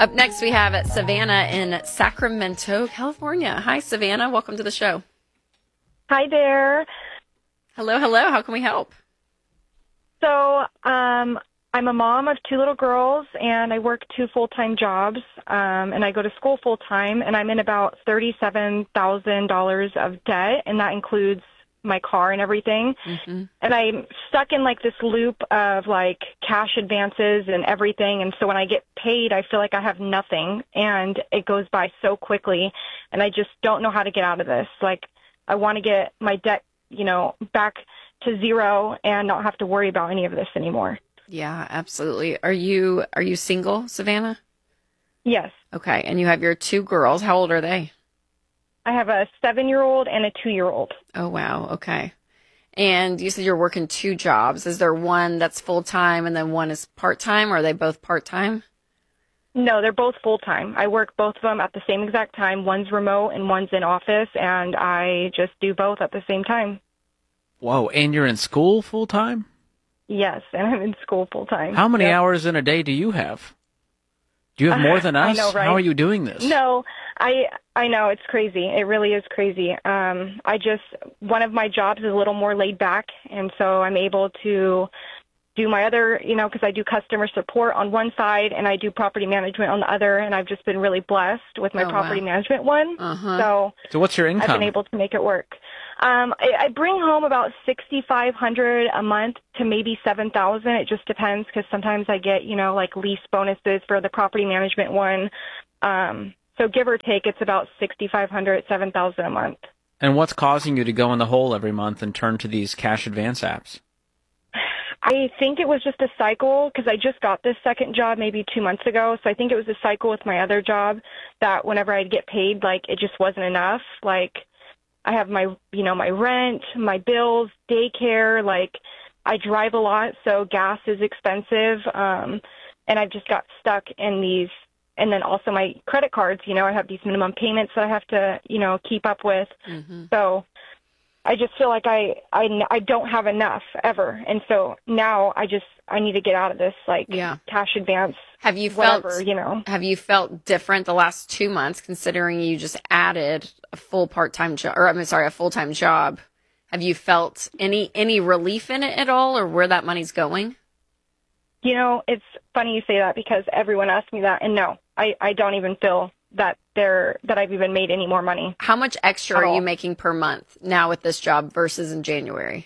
Up next, we have Savannah in Sacramento, California. Hi, Savannah. Welcome to the show. Hi there. Hello, hello. How can we help? So, I'm a mom of 2 little girls, and I work 2 full-time jobs, and I go to school full-time, and I'm in about $37,000 of debt, and that includes my car and everything. Mm-hmm. And I'm stuck in like this loop of like cash advances and everything. And so when I get paid, I feel like I have nothing, and it goes by so quickly, and I just don't know how to get out of this. Like, I want to get my debt, back to zero and not have to worry about any of this anymore. Yeah, absolutely. Are you single, Savannah? Yes. Okay. And you have your 2 girls. How old are they? I have a 7-year-old and a 2-year-old. Oh, wow. Okay. And you said you're working 2 jobs. Is there one that's full-time and then one is part-time, or are they both part-time? No, they're both full-time. I work both of them at the same exact time. One's remote and one's in office, and I just do both at the same time. Whoa, and you're in school full-time? Yes, and I'm in school full-time. How many hours in a day do you have? Do you have more than us? I know, right? How are you doing this? No, I know, it's crazy. It really is crazy. One of my jobs is a little more laid back, and so I'm able to do my other, because I do customer support on one side and I do property management on the other, and I've just been really blessed with my property management one. Uh-huh. So what's your income? I've been able to make it work. I bring home about $6,500 a month to maybe $7,000. It just depends, because sometimes I get, like lease bonuses for the property management one. So give or take, it's about $6,500, $7,000 a month. And what's causing you to go in the hole every month and turn to these cash advance apps? I think it was just a cycle, because I just got this second job maybe 2 months ago. So I think it was a cycle with my other job that whenever I'd get paid, like, it just wasn't enough. Like, I have my, my rent, my bills, daycare, like, I drive a lot, so gas is expensive. And I've just got stuck in these, and then also my credit cards, I have these minimum payments that I have to, keep up with. Mm-hmm. So I just feel like I don't have enough ever. And so now I need to get out of this, like, cash advance. Have you felt different the last 2 months, considering you just added a full-time job? Have you felt any relief in it at all, or where that money's going? It's funny you say that, because everyone asks me that, and no, I don't even feel that I've even made any more money. How much extra are you making per month now with this job versus in January?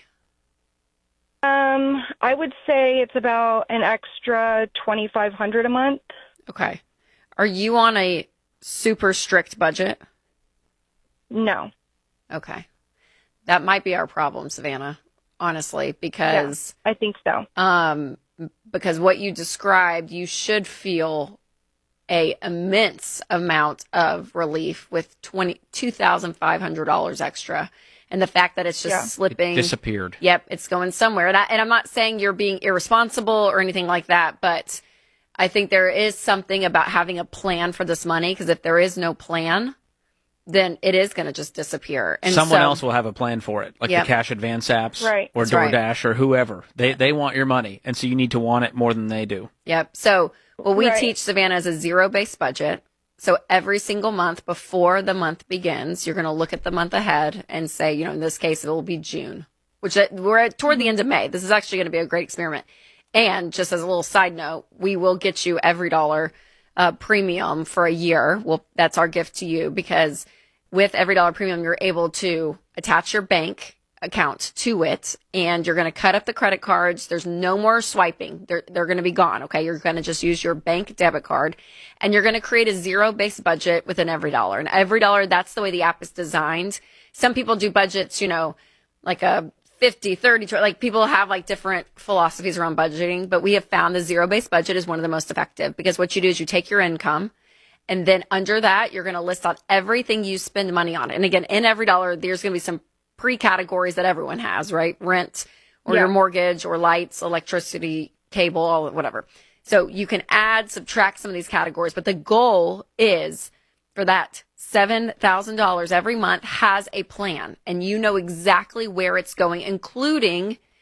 I would say it's about an extra $2,500 a month. Okay. Are you on a super strict budget? No. Okay. That might be our problem, Savannah, honestly, because I think so. Because what you described, you should feel a immense amount of relief with $2,500 extra. And the fact that it's just slipping. It disappeared. Yep, it's going somewhere. And I'm not saying you're being irresponsible or anything like that, but I think there is something about having a plan for this money, because if there is no plan, then it is going to just disappear. And someone else will have a plan for it, like the cash advance apps or DoorDash or whoever. They want your money, and so you need to want it more than they do. Yep. So what we teach, Savannah, is a zero-based budget. So every single month before the month begins, you're going to look at the month ahead and say, in this case, it will be June, which we're toward the end of May. This is actually going to be a great experiment. And just as a little side note, we will get you EveryDollar premium for a year. Well, that's our gift to you, because with EveryDollar premium, you're able to attach your bank account to it, and you're going to cut up the credit cards. There's no more swiping. They're going to be gone. Okay. You're going to just use your bank debit card, and you're going to create a zero-based budget with an EveryDollar. And EveryDollar, that's the way the app is designed. Some people do budgets, like a 50, 30, like people have like different philosophies around budgeting, but we have found the zero-based budget is one of the most effective, because what you do is you take your income, and then under that, you're going to list out everything you spend money on. And again, in EveryDollar, there's going to be some pre-categories that everyone has, right? Rent, or your mortgage, or lights, electricity, cable, all whatever. So you can subtract some of these categories, but the goal is for that $7,000 every month has a plan, and you know exactly where it's going, including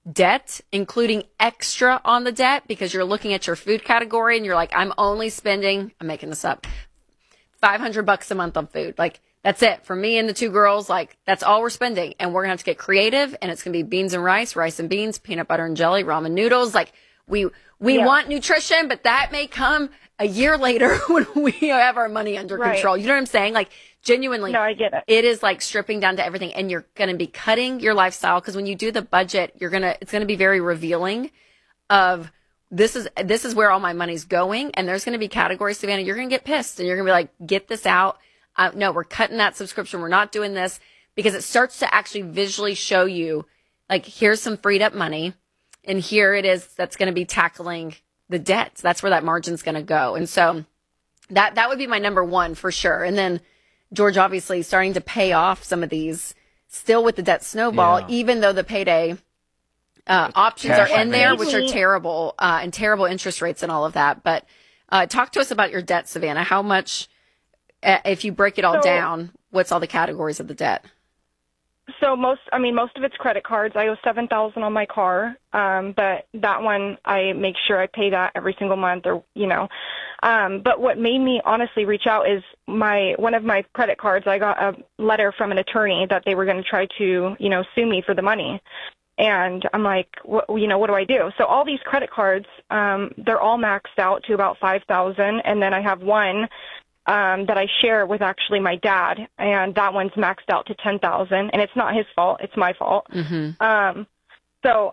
debt, including extra on the debt, because you're looking at your food category and you're like, I'm only spending, I'm making this up, $500 a month on food. Like, that's it for me and the two girls. Like, that's all we're spending. And we're going to have to get creative, and it's going to be beans and rice and beans, peanut butter and jelly, ramen noodles. Like, we want nutrition, but that may come a year later when we have our money under control. You know what I'm saying? Like, genuinely, no, I get it. It is like stripping down to everything, and you're going to be cutting your lifestyle, because when you do the budget, it's going to be very revealing of this is where all my money's going. And there's going to be categories, Savannah, you're going to get pissed, and you're going to be like, get this out. No, we're cutting that subscription. We're not doing this, because it starts to actually visually show you, like, here's some freed up money, and here it is that's going to be tackling the debts. That's where that margin's going to go. And so that would be my number one for sure. And then George, obviously starting to pay off some of these still with the debt snowball, even though the payday options are in there, which are terrible, and terrible interest rates and all of that. But talk to us about your debt, Savannah. How much, if you break it all down, what's all the categories of the debt? So most of it's credit cards. I owe $7,000 on my car, but that one I make sure I pay that every single month, or But what made me honestly reach out is one of my credit cards. I got a letter from an attorney that they were going to try to sue me for the money, and I'm like, what do I do? So all these credit cards, they're all maxed out to about $5,000, and then I have one that I share with actually my dad, and that one's maxed out to $10,000, and it's not his fault, it's my fault. Mm-hmm. So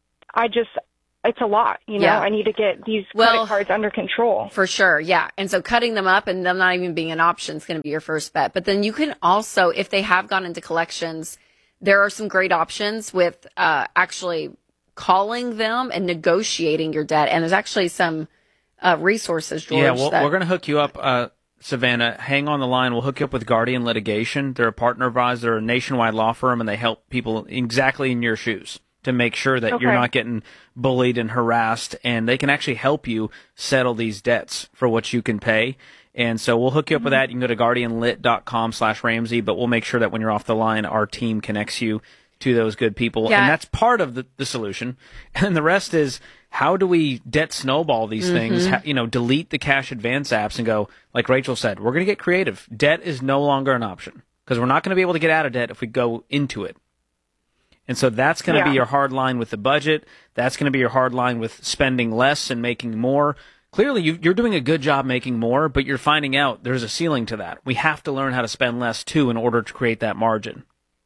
it's a lot, I need to get these credit cards under control. For sure. Yeah. And so cutting them up and them not even being an option is going to be your first bet. But then you can also, if they have gone into collections, there are some great options with, actually calling them and negotiating your debt. And there's actually some, resources, George. Yeah. We're going to hook you up, Savannah, hang on the line. We'll hook you up with Guardian Litigation. They're a partner of ours. They're a nationwide law firm, and they help people exactly in your shoes to make sure that you're not getting bullied and harassed, and they can actually help you settle these debts for what you can pay. And so we'll hook you up with that. You can go to guardianlit.com/Ramsey, but we'll make sure that when you're off the line, our team connects you to those good people. Yeah. And that's part of the solution. And the rest is, how do we debt snowball these things? Delete the cash advance apps and go, like Rachel said, we're going to get creative. Debt is no longer an option, because we're not going to be able to get out of debt if we go into it. And so that's going to be your hard line with the budget. That's going to be your hard line with spending less and making more. Clearly, you're doing a good job making more, but you're finding out there's a ceiling to that. We have to learn how to spend less, too, in order to create that margin.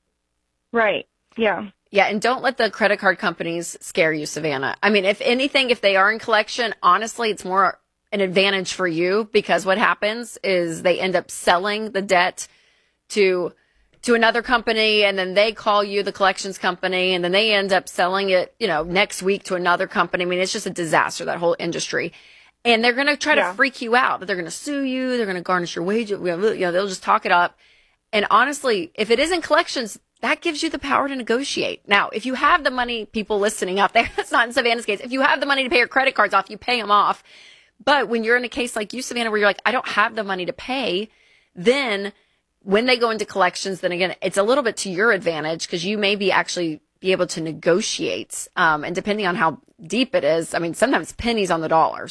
Right. Yeah. Yeah, and don't let the credit card companies scare you, Savannah. I mean, if anything, if they are in collection, honestly, it's more an advantage for you, because what happens is they end up selling the debt to another company, and then they call you, the collections company, and then they end up selling it, next week to another company. I mean, it's just a disaster, that whole industry. And they're going to try to freak you out, that they're going to sue you, they're going to garnish your wages, they'll just talk it up. And honestly, if it isn't collections, that gives you the power to negotiate. Now, if you have the money, people listening out there, that's not in Savannah's case. If you have the money to pay your credit cards off, you pay them off. But when you're in a case like you, Savannah, where you're like, I don't have the money to pay, then when they go into collections, then again, it's a little bit to your advantage, because you may be actually be able to negotiate. And depending on how deep it is, I mean, sometimes pennies on the dollar.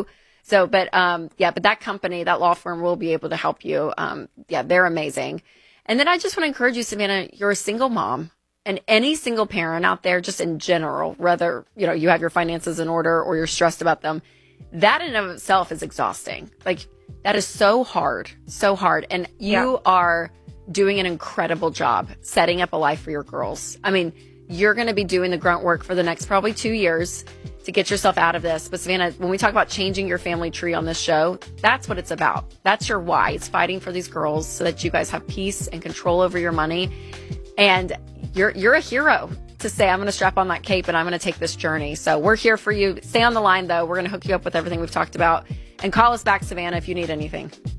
But that company, that law firm, will be able to help you. They're amazing. And then I just want to encourage you, Savannah, you're a single mom, and any single parent out there, just in general, whether, you have your finances in order or you're stressed about them, that in and of itself is exhausting. Like, that is so hard. And you are doing an incredible job setting up a life for your girls. I mean, you're going to be doing the grunt work for the next probably 2 years to get yourself out of this. But Savannah, when we talk about changing your family tree on this show, that's what it's about. That's your why. It's fighting for these girls so that you guys have peace and control over your money. And you're a hero to say, I'm going to strap on that cape and I'm going to take this journey. So we're here for you. Stay on the line, though. We're going to hook you up with everything we've talked about. And call us back, Savannah, if you need anything.